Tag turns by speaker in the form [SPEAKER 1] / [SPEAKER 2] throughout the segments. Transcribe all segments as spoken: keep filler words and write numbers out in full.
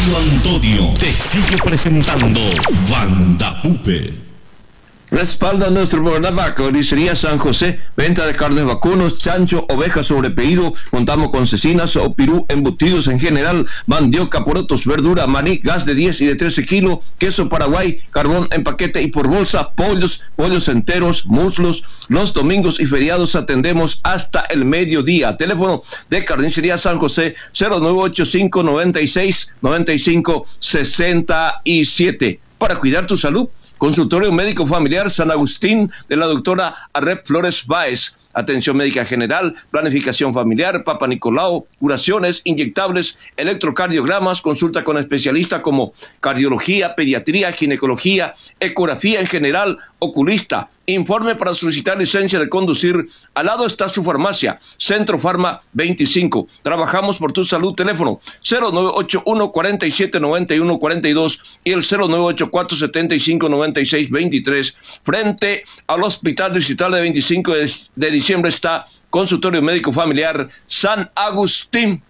[SPEAKER 1] Radio Antonio te sigue presentando Banda Pupe.
[SPEAKER 2] Respalda nuestro programa Carnicería San José, venta de carnes vacunos, chancho, ovejas sobre pedido. Contamos con cecinas o pirú, embutidos en general, mandioca, porotos, verdura, maní, gas de diez y de trece kilos, queso Paraguay, carbón en paquete y por bolsa, pollos, pollos enteros, muslos. Los domingos y feriados atendemos hasta el mediodía. Teléfono de Carnicería San José, cero nueve ocho cinco, noventa y seis, noventa y cinco, sesenta y siete. Para cuidar tu salud, Consultorio Médico Familiar San Agustín de la doctora Arrep Flores Báez. Atención médica general, planificación familiar, Papa Nicolau, curaciones, inyectables, electrocardiogramas, consulta con especialistas como cardiología, pediatría, ginecología, ecografía en general, oculista. Informe para solicitar licencia de conducir. Al lado está su farmacia, Centro Farma veinticinco. Trabajamos por tu salud. Teléfono cero nueve ocho uno, cuarenta y siete, noventa y uno, cuarenta y dos y el cero nueve ocho cuatro, setenta y cinco, noventa y seis, veintitrés. Frente al Hospital Distrital de veinticinco de, de diciembre está Consultorio Médico Familiar San Agustín.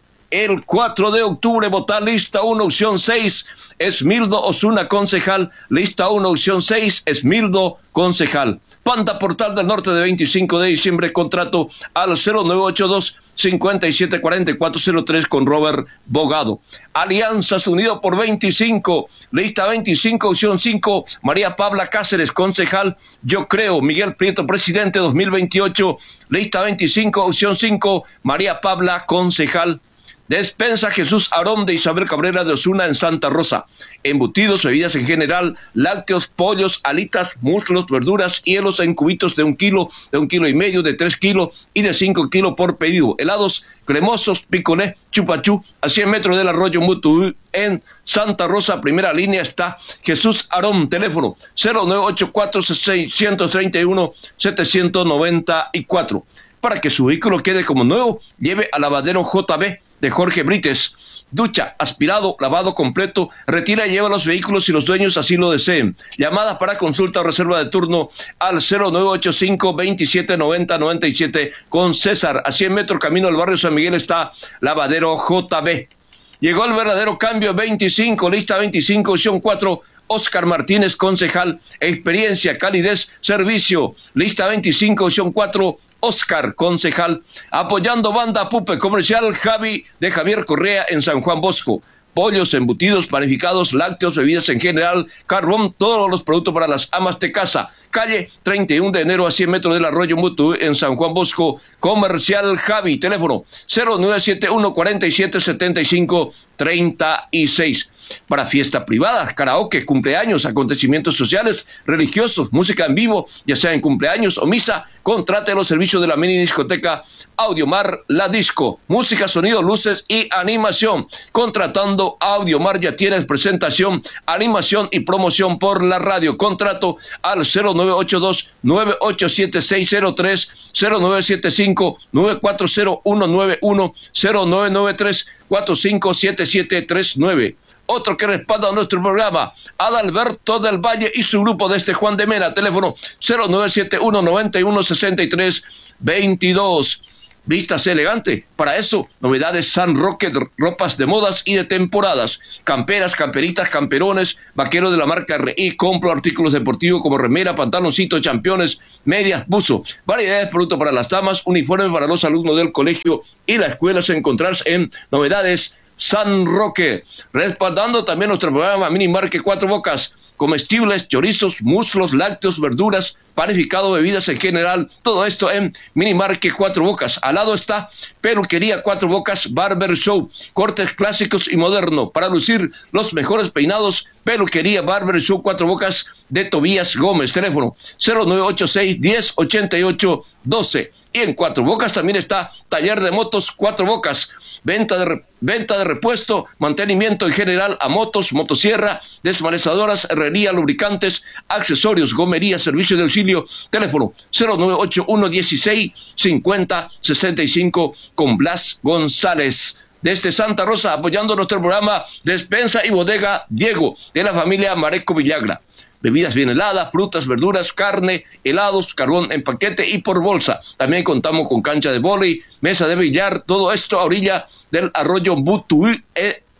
[SPEAKER 2] El cuatro de octubre, votar lista uno, opción seis, Esmildo Osuna, concejal. Lista uno, opción seis, Esmildo, concejal. Panta Portal del Norte de veinticinco de diciembre, contrato al cero nueve ocho dos, cincuenta y siete, cuarenta y cuatro cero tres con Robert Bogado. Alianzas Unido por veinticinco, lista veinticinco, opción cinco, María Pabla Cáceres, concejal. Yo creo, Miguel Prieto, presidente dos mil veintiocho, lista veinticinco, opción cinco, María Pabla, concejal. Despensa Jesús Arón de Isabel Cabrera de Osuna en Santa Rosa. Embutidos, bebidas en general, lácteos, pollos, alitas, muslos, verduras, hielos en cubitos de un kilo, de un kilo y medio, de tres kilos y de cinco kilos por pedido. Helados cremosos, picolé, chupachú, a cien metros del arroyo Mutu en Santa Rosa. Primera línea está Jesús Arón. Teléfono cero nueve ocho cuatro, seis tres uno, siete nueve cuatro. Para que su vehículo quede como nuevo, lleve al lavadero J B de Jorge Brites. Ducha, aspirado, lavado completo, retira y lleva los vehículos si los dueños así lo deseen. Llamadas para consulta o reserva de turno al cero nueve ocho cinco, veintisiete, noventa, noventa y siete con César. A cien metros camino del barrio San Miguel está lavadero J B. Llegó el verdadero cambio veinticinco, lista veinticinco, opción cuatro, Oscar Martínez, concejal. Experiencia, calidez, servicio. Lista veinticinco, opción cuatro, Oscar, concejal. Apoyando Banda Pupe Comercial Javi de Javier Correa en San Juan Bosco. Pollos, embutidos, panificados, lácteos, bebidas en general, carbón, todos los productos para las amas de casa. Calle treinta y uno de enero a cien metros del arroyo Mutu en San Juan Bosco. Comercial Javi. Teléfono cero nueve siete uno, cuarenta y siete, setenta y cinco, treinta y seis. Para fiestas privadas, karaoke, cumpleaños, acontecimientos sociales, religiosos, música en vivo, ya sea en cumpleaños o misa, contrate los servicios de la mini discoteca Audiomar La Disco. Música, sonido, luces y animación. Contratando Audiomar ya tienes presentación, animación y promoción por la radio. Contrato al cero nueve ocho dos, nueve ocho siete, seis cero tres, cero nueve siete cinco, nueve cuatro cero uno nueve uno, cero nueve nueve tres, cuatro cinco siete siete tres nueve. Otro que respalda a nuestro programa, Adalberto del Valle y su grupo desde Juan de Mena. Teléfono cero nueve siete uno, noventa y uno, sesenta y tres, veintidós. Vístase elegante. Para eso, novedades San Roque, ropas de modas y de temporadas. Camperas, camperitas, camperones, vaqueros de la marca R I. Compro artículos deportivos como remera, pantaloncitos, championes, medias, buzo. Variedades de productos para las damas, uniformes para los alumnos del colegio y la escuela. Se encontrarás en Novedades San Roque. Respaldando también nuestro programa Mini Market Cuatro Bocas. Comestibles, chorizos, muslos, lácteos, verduras, panificado, bebidas en general, todo esto en Mini Market Cuatro Bocas. Al lado está Peluquería Cuatro Bocas Barber Show, cortes clásicos y moderno para lucir los mejores peinados. Peluquería Barber Show Cuatro Bocas de Tobías Gómez. Teléfono cero nueve ocho seis, diez, ochenta y ocho, doce. Y en Cuatro Bocas también está Taller de Motos Cuatro Bocas, venta de re, venta de repuesto, mantenimiento en general a motos, motosierra, desmanezadoras, herrería, lubricantes, accesorios, gomería, servicio de auxilio. Teléfono cero nueve ocho uno, dieciséis, cincuenta, sesenta y cinco con Blas González. Desde Santa Rosa, apoyando nuestro programa, Despensa y Bodega Diego, de la familia Mareco Villagra. Bebidas bien heladas, frutas, verduras, carne, helados, carbón en paquete y por bolsa. También contamos con cancha de vóley, mesa de billar, todo esto a orilla del arroyo Butuí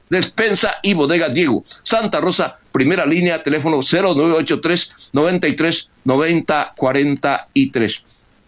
[SPEAKER 2] Despensa y Bodega Diego. Santa Rosa, primera línea, teléfono cero nueve ocho tres, noventa y tres, noventa, cuarenta y tres.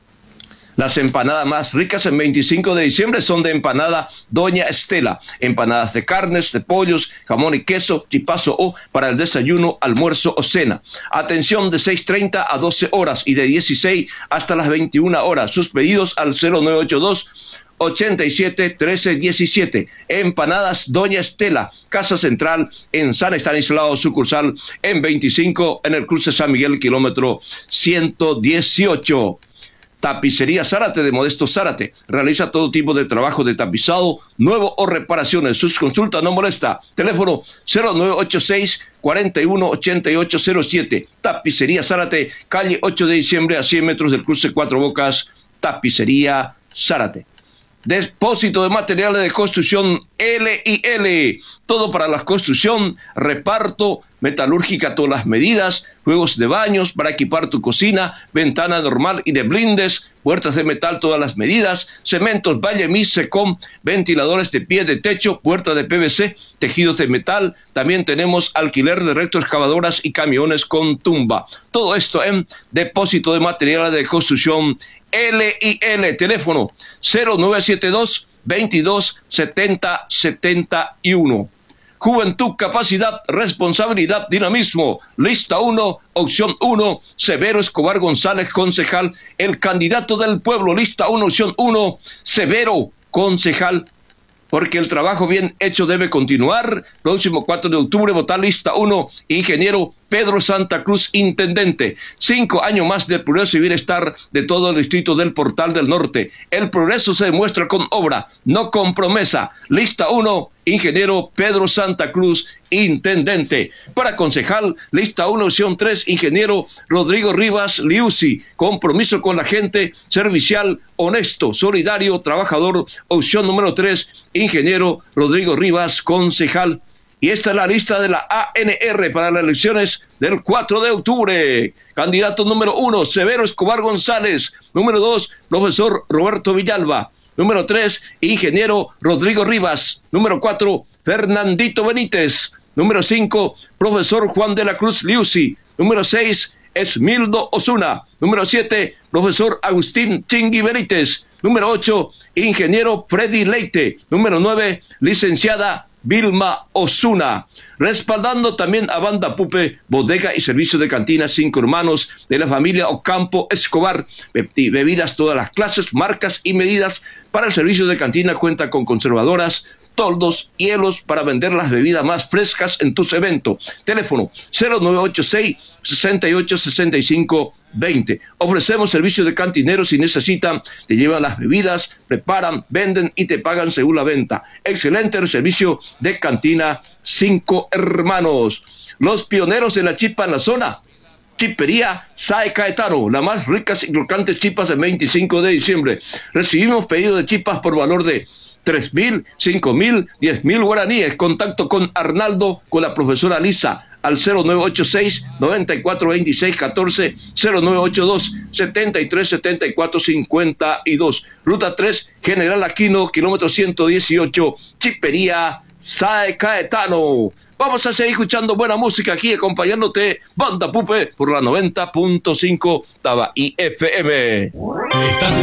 [SPEAKER 2] Las empanadas más ricas en veinticinco de diciembre son de empanada Doña Estela. Empanadas de carnes, de pollos, jamón y queso, chipazo o para el desayuno, almuerzo o cena. Atención de seis treinta a doce horas y de dieciséis hasta las veintiuna horas. Sus pedidos al cero nueve ocho dos, ochenta y siete, trece diecisiete. Empanadas Doña Estela, Casa Central en San Estanislao, sucursal en veinticinco en el cruce San Miguel, kilómetro ciento dieciocho. Tapicería Zárate de Modesto Zárate. Realiza todo tipo de trabajo de tapizado, nuevo o reparaciones. Sus consultas no molesta. Teléfono cero nueve ocho seis, cuarenta y uno, ochenta y ocho cero siete. Tapicería Zárate, calle ocho de diciembre a cien metros del cruce Cuatro Bocas. Tapicería Zárate. Depósito de materiales de construcción L y L. Todo para la construcción, reparto, metalúrgica, todas las medidas, juegos de baños para equipar tu cocina, ventana normal y de blindes, puertas de metal, todas las medidas, cementos, Vallemis, Secom, ventiladores de pie de techo, puertas de P V C, tejidos de metal. También tenemos alquiler de retroexcavadoras y camiones con tumba. Todo esto en Depósito de Materiales de Construcción L y L. Teléfono cero nueve siete dos, veintidós, setenta, setenta y uno. Juventud, capacidad, responsabilidad, dinamismo. Lista uno, opción uno, Severo Escobar González, concejal, el candidato del pueblo. Lista uno, opción uno, Severo, concejal. Porque el trabajo bien hecho debe continuar. Próximo cuatro de octubre, votar lista uno, ingeniero Pedro Santa Cruz, intendente. Cinco años más de progreso y bienestar de todo el distrito del Portal del Norte. El progreso se demuestra con obra, no con promesa. Lista uno, ingeniero Pedro Santa Cruz, intendente. Para concejal, lista uno, opción tres, ingeniero Rodrigo Rivas Liusi. Compromiso con la gente, servicial, honesto, solidario, trabajador. Opción número tres, ingeniero Rodrigo Rivas, concejal. Y esta es la lista de la A N R para las elecciones del cuatro de octubre. Candidato número uno, Severo Escobar González. Número dos, profesor Roberto Villalba. Número tres, ingeniero Rodrigo Rivas. Número cuatro, Fernandito Benítez. Número cinco, profesor Juan de la Cruz Liusi. Número seis, Esmildo Osuna. Número siete, profesor Agustín Chingui Benítez. Número ocho, ingeniero Freddy Leite. Número nueve, licenciada Vilma Osuna. Respaldando también a Banda Pupe, bodega y servicio de cantina Cinco Hermanos de la familia Ocampo Escobar. Be- bebidas todas las clases, marcas y medidas. Para el servicio de cantina cuenta con conservadoras, toldos, hielos para vender las bebidas más frescas en tus eventos. Teléfono cero nueve ocho seis, sesenta y ocho, sesenta y cinco, veinte. Ofrecemos servicio de cantineros si necesitan. Te llevan las bebidas, preparan, venden y te pagan según la venta. Excelente servicio de cantina Cinco Hermanos. Los pioneros de la chipa en la zona. Chipería Sae Caetano, las más ricas y crocantes chipas el veinticinco de diciembre. Recibimos pedidos de chipas por valor de tres mil, cinco mil, diez mil guaraníes. Contacto con Arnaldo, con la profesora Lisa, al cero nueve ocho seis, noventa y cuatro, veintiséis, catorce, cero nueve ocho dos, setenta y tres, setenta y cuatro, cincuenta y dos. Ruta tres, General Aquino, kilómetro ciento dieciocho, Chipería Sae Caetano. Vamos a seguir escuchando buena música aquí, acompañándote, Banda Pupe, por la noventa punto cinco Taba I F M.
[SPEAKER 1] Estás